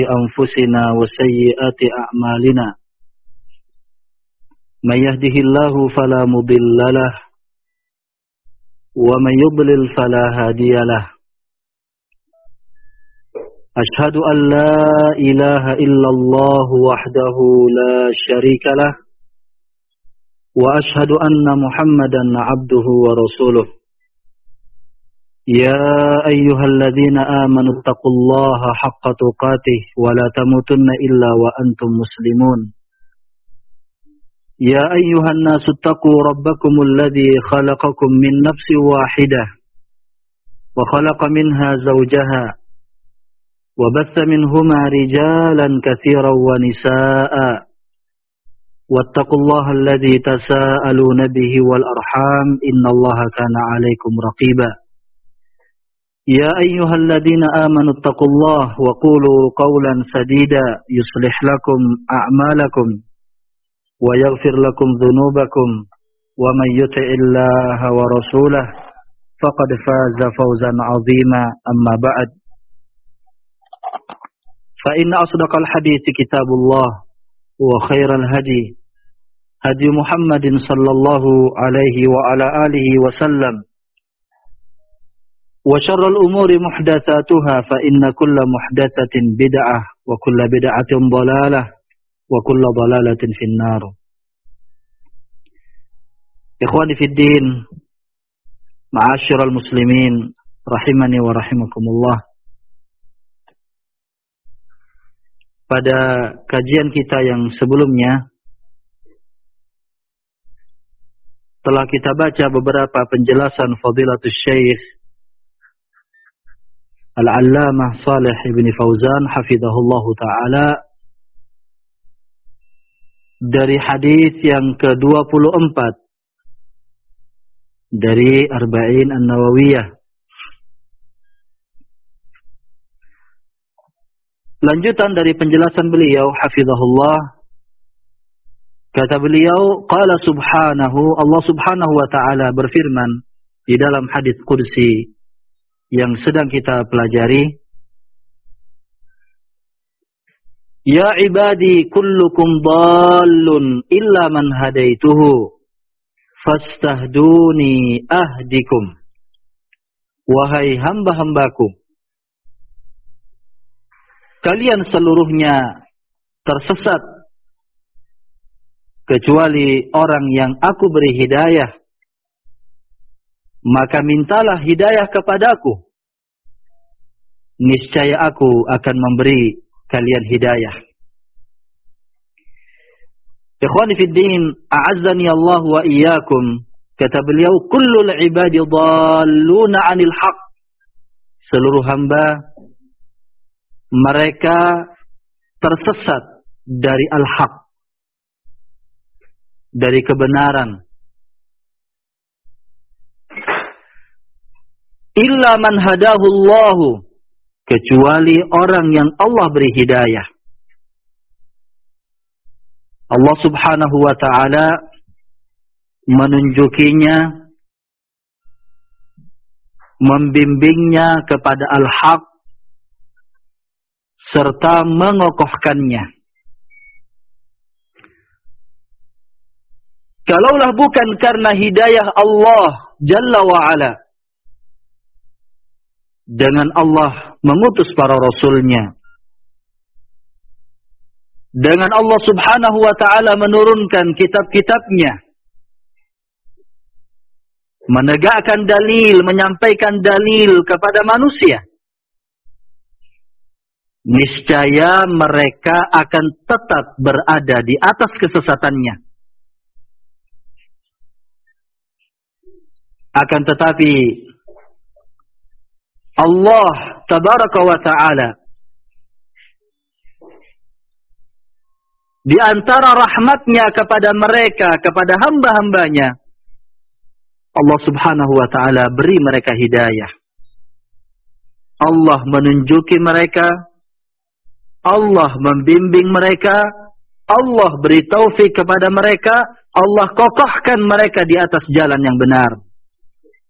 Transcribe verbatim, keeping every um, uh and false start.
أنفسنا وسيئات أعمالنا من يهده الله فلا مضل له ومن يضلل فلا هادي له أشهد أن لا إله إلا الله وحده لا شريك له وأشهد أن محمدا عبده ورسوله يا أيها الذين آمنوا اتقوا الله حق تقاته ولا تموتن إلا وأنتم مسلمون يا أيها الناس اتقوا ربكم الذي خلقكم من نفس واحدة وخلق منها زوجها وبث منهما رجالا كثيرا ونساء واتقوا الله الذي تساءلون به والأرحام إن الله كان عليكم رقيبا يا أيها الذين آمنوا اتقوا الله وقولوا قولا سديدا يصلح لكم أعمالكم ويغفر لكم ذنوبكم ومن يطع الله ورسوله فقد فاز فوزا عظيما أما بعد فإن أصدق الحديث كتاب الله وخير الهدي هدي محمد صلى الله عليه وعلى آله وسلم وشر الأمور محدثاتها فإن كل محدثة بدعة وكل بدعة ضلالة وكل ضلالة في النار. إخواني في الدين معاشر المسلمين rahimani wa rahimakumullah. Pada kajian kita yang sebelumnya telah kita baca beberapa penjelasan Fadilatul Syekh Al-Allamah Shalih Ibn Fauzan hafizahullah ta'ala dari hadis yang ke dua puluh empat dari Arba'in An-Nawawiyah. Lanjutan dari penjelasan beliau hafizahullah, kata beliau, qala subhanahu, Allah subhanahu wa ta'ala berfirman di dalam hadis kursi yang sedang kita pelajari, ya ibadi kullukum dallun illa man hadaituhu fastahduni ahdikum. Wahai hamba-hambaku, kalian seluruhnya tersesat kecuali orang yang aku beri hidayah, maka mintalah hidayah kepadaku, niscaya aku akan memberi kalian hidayah. Ikhwani fid din, a'azzani Allah wa iyyakum. Kata beliau, kullul ibadi dhalluna 'anil haqq. Seluruh hamba mereka tersesat dari al-haq, dari kebenaran. Illa man hadahu Allahu, kecuali orang yang Allah beri hidayah. Allah subhanahu wa ta'ala menunjukinya, membimbingnya kepada al-haq, serta mengokohkannya. Kalaulah bukan karena hidayah Allah Jalla wa'ala, dengan Allah mengutus para rasulnya, dengan Allah subhanahu wa ta'ala menurunkan kitab-kitabnya, menegakkan dalil, menyampaikan dalil kepada manusia, niscaya mereka akan tetap berada di atas kesesatannya. Akan tetapi Allah tabaraka wa ta'ala di antara rahmatnya kepada mereka, kepada hamba-hambanya, Allah subhanahu wa ta'ala beri mereka hidayah. Allah menunjuki mereka, Allah membimbing mereka, Allah beri taufik kepada mereka, Allah kokohkan mereka di atas jalan yang benar.